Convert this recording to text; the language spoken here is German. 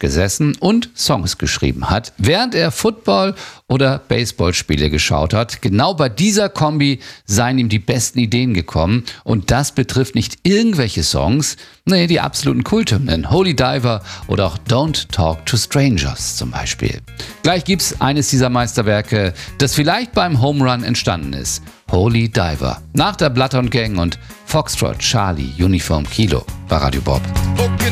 gesessen und Songs geschrieben hat, während er Football- oder Baseballspiele geschaut hat. Genau bei dieser Kombi seien ihm die besten Ideen gekommen. Und das betrifft nicht irgendwelche Songs, nee, die absoluten Kulthymnen, Holy Diver oder auch Don't Talk to Strangers zum Beispiel. Gleich gibt's eines dieser Meisterwerke, das vielleicht beim Home Run entstanden ist. Holy Diver. Nach der Bloodhound Gang und Foxtrot Charlie Uniform Kilo bei Radio Bob.